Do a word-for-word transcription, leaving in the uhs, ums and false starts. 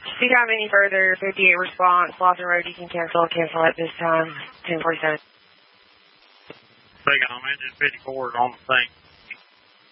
If you have any further fifty-eight response, Lawson Road, you can cancel. Cancel at this time, ten forty-seven. Take on engine fifty-four is on the thing.